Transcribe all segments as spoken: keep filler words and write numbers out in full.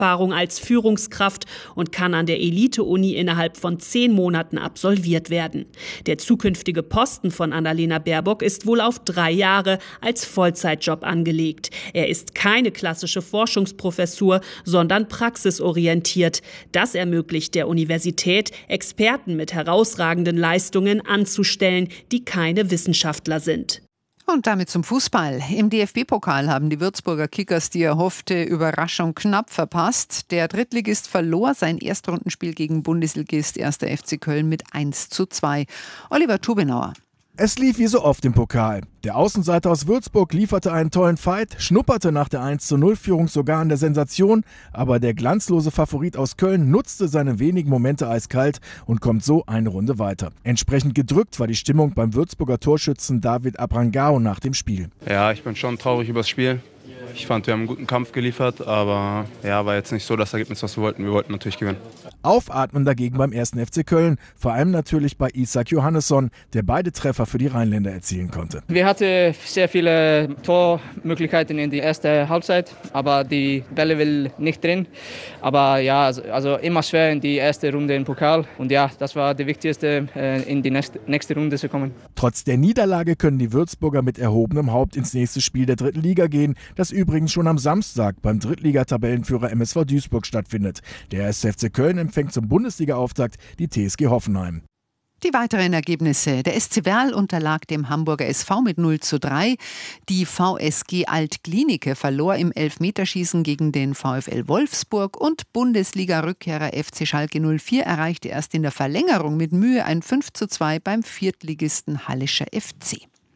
Erfahrung als Führungskraft und kann an der Elite-Uni innerhalb von zehn Monaten absolviert werden. Der zukünftige Posten von Annalena Baerbock ist wohl auf drei Jahre als Vollzeitjob angelegt. Er ist keine klassische Forschungsprofessur, sondern praxisorientiert. Das ermöglicht der Universität, Experten mit herausragenden Leistungen anzustellen, die keine Wissenschaftler sind. Und damit zum Fußball. Im D F B-Pokal haben die Würzburger Kickers die erhoffte Überraschung knapp verpasst. Der Drittligist verlor sein Erstrundenspiel gegen Bundesligist erster F C Köln mit eins zu zwei. Oliver Tubenauer. Es lief wie so oft im Pokal. Der Außenseiter aus Würzburg lieferte einen tollen Fight, schnupperte nach der eins zu null Führung sogar an der Sensation, aber der glanzlose Favorit aus Köln nutzte seine wenigen Momente eiskalt und kommt so eine Runde weiter. Entsprechend gedrückt war die Stimmung beim Würzburger Torschützen David Abrangao nach dem Spiel. Ja, ich bin schon traurig über das Spiel. Ich fand, wir haben einen guten Kampf geliefert, aber ja, war jetzt nicht so das Ergebnis, was wir wollten. Wir wollten natürlich gewinnen. Aufatmen dagegen beim ersten F C Köln, vor allem natürlich bei Isak Johannesson, der beide Treffer für die Rheinländer erzielen konnte. Wir hatten sehr viele Tormöglichkeiten in der ersten Halbzeit, aber die Bälle will nicht drin. Aber ja, also, also immer schwer in die erste Runde im Pokal. Und ja, das war die wichtigste, in die nächste, nächste Runde zu kommen. Trotz der Niederlage können die Würzburger mit erhobenem Haupt ins nächste Spiel der dritten Liga gehen, das übrigens schon am Samstag beim Drittligatabellenführer M S V Duisburg stattfindet. Der erste F C Köln empfängt zum Bundesliga-Auftakt die T S G Hoffenheim. Die weiteren Ergebnisse. Der S C Verl unterlag dem Hamburger S V mit null zu drei. Die V S G Alt-Glienicke verlor im Elfmeterschießen gegen den VfL Wolfsburg und Bundesliga-Rückkehrer F C Schalke null vier erreichte erst in der Verlängerung mit Mühe ein fünf zu zwei beim Viertligisten Hallischer F C.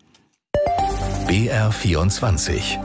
B R vierundzwanzig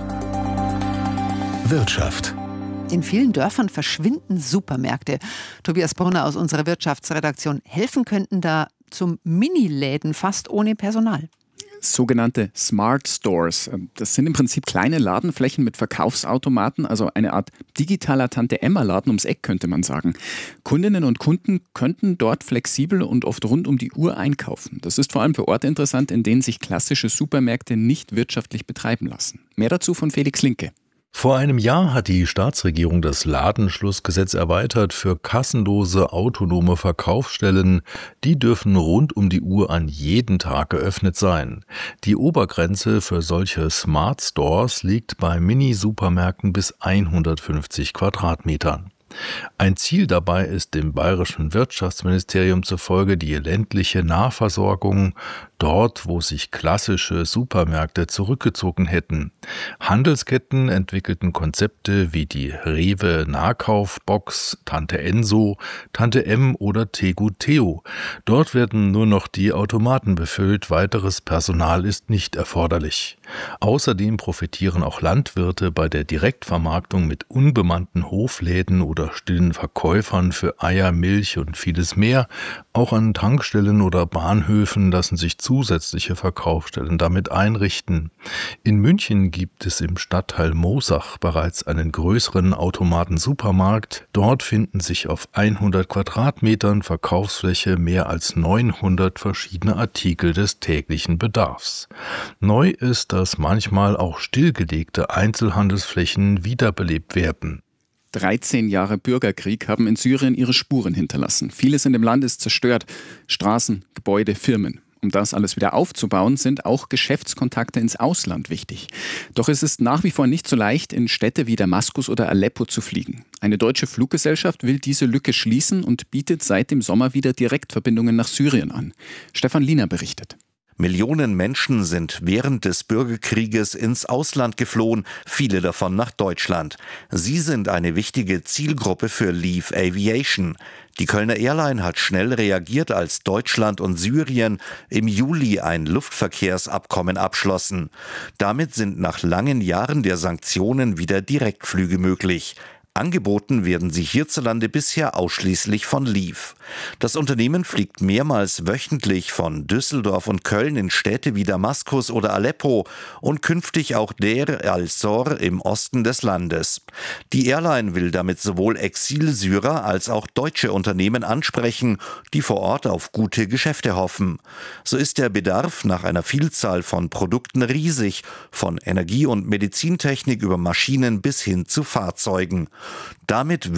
Wirtschaft. In vielen Dörfern verschwinden Supermärkte. Tobias Brunner aus unserer Wirtschaftsredaktion. Helfen könnten da zum Mini-Läden fast ohne Personal. Sogenannte Smart Stores. Das sind im Prinzip kleine Ladenflächen mit Verkaufsautomaten, also eine Art digitaler Tante-Emma-Laden ums Eck, könnte man sagen. Kundinnen und Kunden könnten dort flexibel und oft rund um die Uhr einkaufen. Das ist vor allem für Orte interessant, in denen sich klassische Supermärkte nicht wirtschaftlich betreiben lassen. Mehr dazu von Felix Linke. Vor einem Jahr hat die Staatsregierung das Ladenschlussgesetz erweitert für kassenlose autonome Verkaufsstellen. Die dürfen rund um die Uhr an jedem Tag geöffnet sein. Die Obergrenze für solche Smart Stores liegt bei Mini-Supermärkten bis hundertfünfzig Quadratmetern. Ein Ziel dabei ist dem bayerischen Wirtschaftsministerium zufolge die ländliche Nahversorgung, dort, wo sich klassische Supermärkte zurückgezogen hätten. Handelsketten entwickelten Konzepte wie die Rewe Nahkaufbox, Tante Enso, Tante M oder Tegu Theo. Dort werden nur noch die Automaten befüllt, weiteres Personal ist nicht erforderlich. Außerdem profitieren auch Landwirte bei der Direktvermarktung mit unbemannten Hofläden oder stillen Verkäufern für Eier, Milch und vieles mehr. Auch an Tankstellen oder Bahnhöfen lassen sich zusätzliche Verkaufsstellen damit einrichten. In München gibt es im Stadtteil Moosach bereits einen größeren Automaten-Supermarkt. Dort finden sich auf hundert Quadratmetern Verkaufsfläche mehr als neunhundert verschiedene Artikel des täglichen Bedarfs. Neu ist, dass manchmal auch stillgelegte Einzelhandelsflächen wiederbelebt werden. dreizehn Jahre Bürgerkrieg haben in Syrien ihre Spuren hinterlassen. Vieles in dem Land ist zerstört. Straßen, Gebäude, Firmen. Um das alles wieder aufzubauen, sind auch Geschäftskontakte ins Ausland wichtig. Doch es ist nach wie vor nicht so leicht, in Städte wie Damaskus oder Aleppo zu fliegen. Eine deutsche Fluggesellschaft will diese Lücke schließen und bietet seit dem Sommer wieder Direktverbindungen nach Syrien an. Stefan Liener berichtet. Millionen Menschen sind während des Bürgerkrieges ins Ausland geflohen, viele davon nach Deutschland. Sie sind eine wichtige Zielgruppe für Leave Aviation. Die Kölner Airline hat schnell reagiert, als Deutschland und Syrien im Juli ein Luftverkehrsabkommen abschlossen. Damit sind nach langen Jahren der Sanktionen wieder Direktflüge möglich. Angeboten werden sie hierzulande bisher ausschließlich von Leave. Das Unternehmen fliegt mehrmals wöchentlich von Düsseldorf und Köln in Städte wie Damaskus oder Aleppo und künftig auch Deir al-Zor im Osten des Landes. Die Airline will damit sowohl Exilsyrer als auch deutsche Unternehmen ansprechen, die vor Ort auf gute Geschäfte hoffen. So ist der Bedarf nach einer Vielzahl von Produkten riesig, von Energie- und Medizintechnik über Maschinen bis hin zu Fahrzeugen. Damit